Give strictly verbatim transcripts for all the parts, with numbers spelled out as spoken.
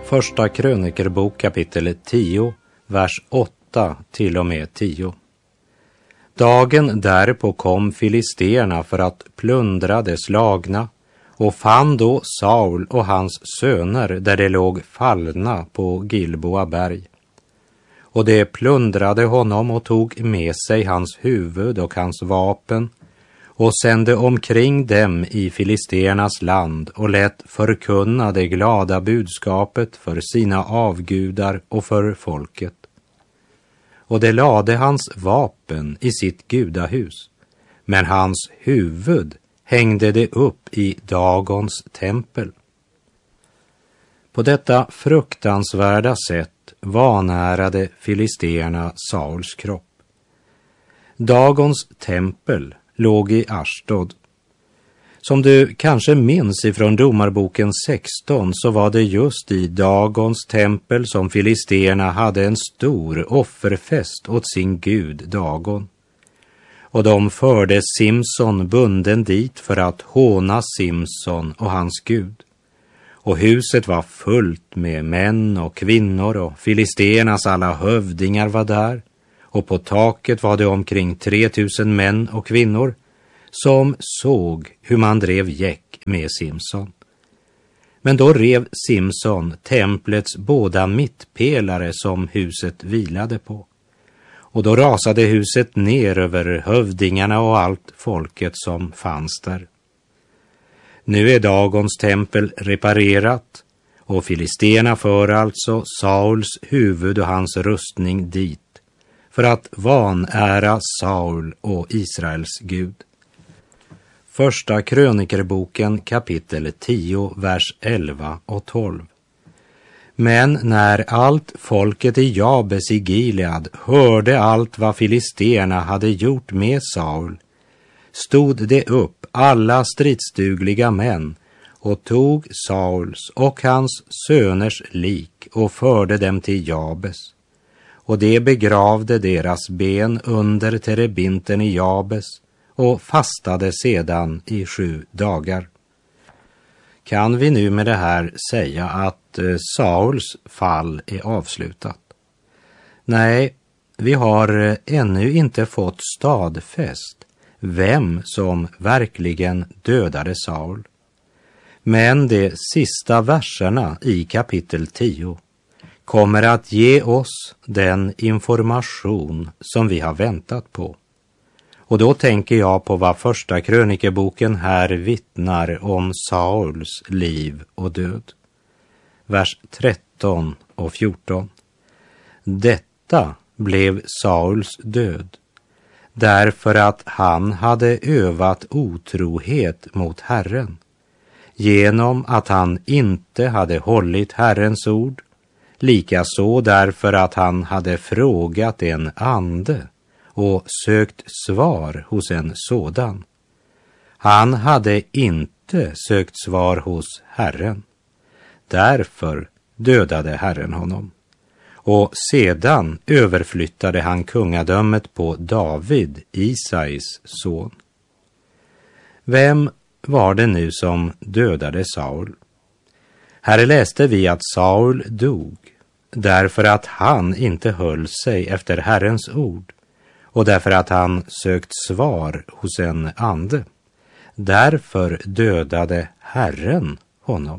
Första krönikerbok kapitel tio, vers åtta till och med tio. Dagen därpå kom filisterna för att plundra de slagna och fann då Saul och hans söner där de låg fallna på Gilboa berg. Och de plundrade honom och tog med sig hans huvud och hans vapen och sände omkring dem i filisternas land och lät förkunna det glada budskapet för sina avgudar och för folket. Och de lade hans vapen i sitt gudahus, men hans huvud hängde det upp i Dagons tempel. På detta fruktansvärda sätt vanärade filisterna Sauls kropp. Dagons tempel låg i Ashdod. Som du kanske minns ifrån Domarboken sexton så var det just i Dagons tempel som filisterna hade en stor offerfest åt sin gud Dagon. Och de förde Simson bunden dit för att håna Simson och hans gud. Och huset var fullt med män och kvinnor och filisternas alla hövdingar var där. Och på taket var det omkring tre tusen män och kvinnor som såg hur man drev gäck med Simson. Men då rev Simson templets båda mittpelare som huset vilade på. Och då rasade huset ner över hövdingarna och allt folket som fanns där. Nu är Dagons tempel reparerat och filisterna för alltså Sauls huvud och hans rustning dit för att vanära Saul och Israels Gud. Första krönikerboken kapitel tio, vers elva och tolv. Men när allt folket i Jabes i Gilead hörde allt vad filisterna hade gjort med Saul, stod det upp alla stridsdugliga män och tog Sauls och hans söners lik och förde dem till Jabes. Och de begravde deras ben under terebinten i Jabes och fastade sedan i sju dagar. Kan vi nu med det här säga att eh, Sauls fall är avslutat? Nej, vi har eh, ännu inte fått stadfäst vem som verkligen dödade Saul. Men de sista verserna i kapitel tio kommer att ge oss den information som vi har väntat på. Och då tänker jag på vad första krönikeboken här vittnar om Sauls liv och död. Vers tretton och fjorton. Detta blev Sauls död, därför att han hade övat otrohet mot Herren, genom att han inte hade hållit Herrens ord, likaså därför att han hade frågat en ande och sökt svar hos en sådan. Han hade inte sökt svar hos Herren. Därför dödade Herren honom. Och sedan överflyttade han kungadömet på David, Isais son. Vem var det nu som dödade Saul? Här läste vi att Saul dog därför att han inte höll sig efter Herrens ord och därför att han sökt svar hos en ande. Därför dödade Herren honom.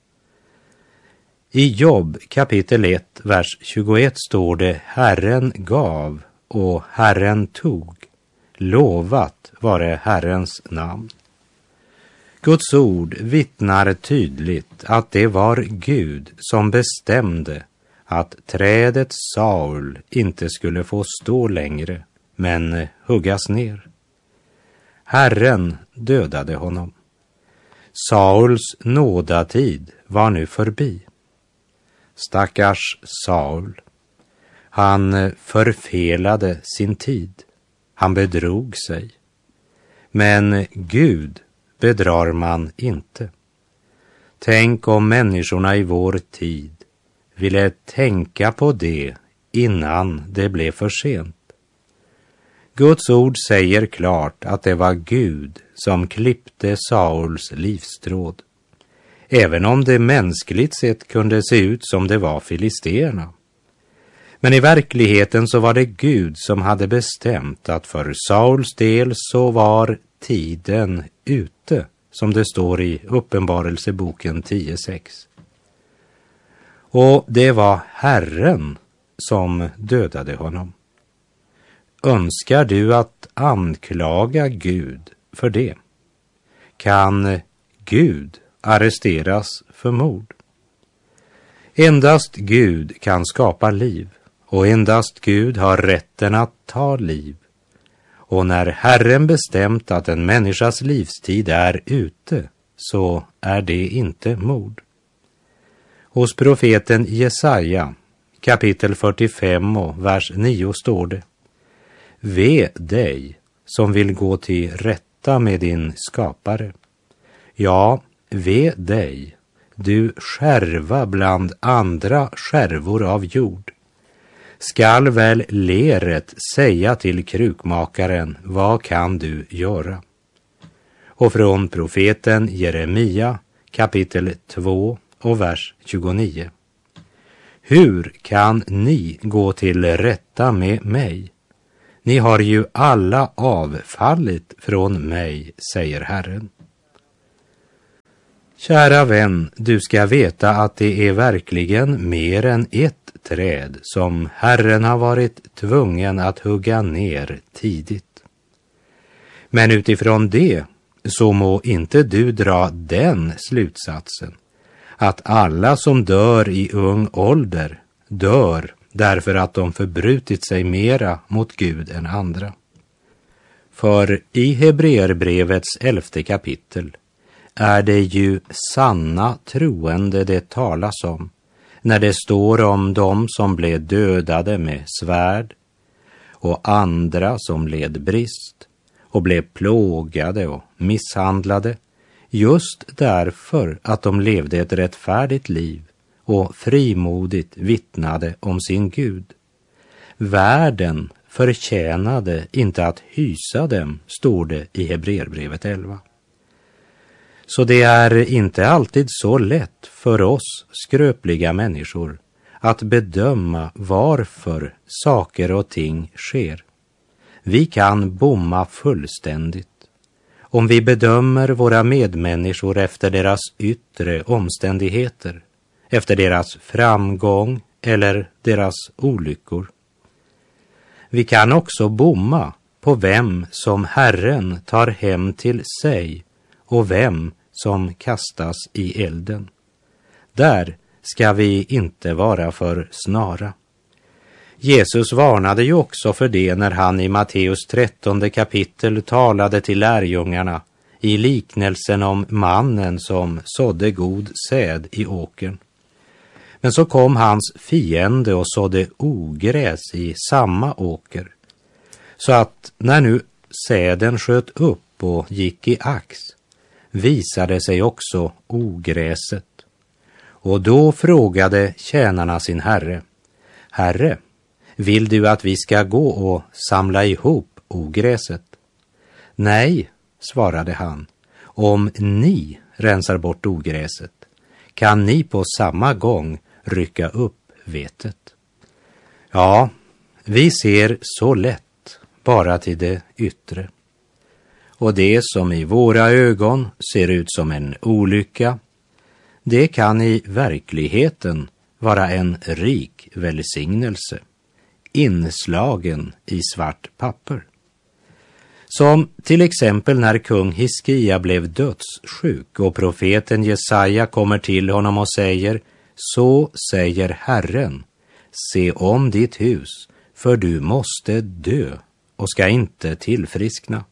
I Jobb kapitel ett, vers tjugoett står det: Herren gav och Herren tog. Lovat vare Herrens namn. Guds ord vittnar tydligt att det var Gud som bestämde att trädet Saul inte skulle få stå längre, men huggas ner. Herren dödade honom. Sauls nådatid var nu förbi. Stackars Saul. Han förfelade sin tid. Han bedrog sig. Men Gud bedrar man inte. Tänk om människorna i vår tid ville tänka på det innan det blev för sent. Guds ord säger klart att det var Gud som klippte Sauls livstråd. även om det mänskligt sett kunde se ut som det var filisterna. Men i verkligheten så var det Gud som hade bestämt att för Sauls del så var tiden ute, som det står i Uppenbarelseboken tio sex. Och det var Herren som dödade honom. Önskar du att anklaga Gud för det? Kan Gud arresteras för mord? Endast Gud kan skapa liv, och endast Gud har rätten att ta liv. Och när Herren bestämt att en människas livstid är ute, så är det inte mord. Hos profeten Jesaja, kapitel fyrtiofem och vers nio står det: Ve dig som vill gå till rätta med din skapare. Ja, ve dig, du skärva bland andra skärvor av jord. Skall väl leret säga till krukmakaren, vad kan du göra? Och från profeten Jeremia, kapitel två och vers tjugonio. Hur kan ni gå till rätta med mig? Ni har ju alla avfallit från mig, säger Herren. Kära vän, du ska veta att det är verkligen mer än ett träd som Herren har varit tvungen att hugga ner tidigt. Men utifrån det så må inte du dra den slutsatsen att alla som dör i ung ålder dör därför att de förbrutit sig mera mot Gud än andra. För i Hebreerbrevets elfte kapitel är det ju sanna troende det talas om när det står om dem som blev dödade med svärd och andra som led brist och blev plågade och misshandlade just därför att de levde ett rättfärdigt liv och frimodigt vittnade om sin Gud. Världen förtjänade inte att hysa dem, står det i Hebreerbrevet elva. Så det är inte alltid så lätt för oss skröpliga människor att bedöma varför saker och ting sker. Vi kan bomma fullständigt om vi bedömer våra medmänniskor efter deras yttre omständigheter, efter deras framgång eller deras olyckor. Vi kan också bomma på vem som Herren tar hem till sig och vem som kastas i elden. Där ska vi inte vara för snara. Jesus varnade ju också för det när han i Matteus trettonde kapitel talade till lärjungarna i liknelsen om mannen som sådde god säd i åkern. Men så kom hans fiende och sådde ogräs i samma åker, så att när nu säden sköt upp och gick i ax visade sig också ogräset. Och då frågade tjänarna sin herre: Herre, vill du att vi ska gå och samla ihop ogräset? Nej, svarade han, om ni rensar bort ogräset kan ni på samma gång rycka upp vetet. Ja, vi ser så lätt bara till det yttre. Och det som i våra ögon ser ut som en olycka, det kan i verkligheten vara en rik välsignelse, inslagen i svart papper. Som till exempel när kung Hiskia blev dödssjuk och profeten Jesaja kommer till honom och säger: Så säger Herren, se om ditt hus, för du måste dö och ska inte tillfriskna.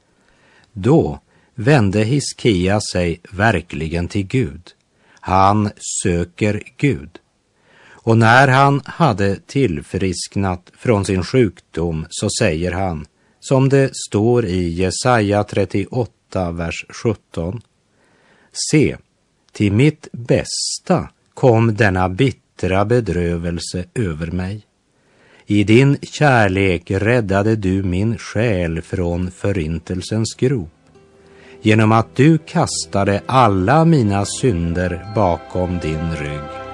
Då vände Hiskia sig verkligen till Gud. Han söker Gud. Och när han hade tillfrisknat från sin sjukdom så säger han, som det står i Jesaja trettioåtta, vers sjutton: Se, till mitt bästa kom denna bittra bedrövelse över mig. I din kärlek räddade du min själ från förintelsens grop. genom att du kastade alla mina synder bakom din rygg.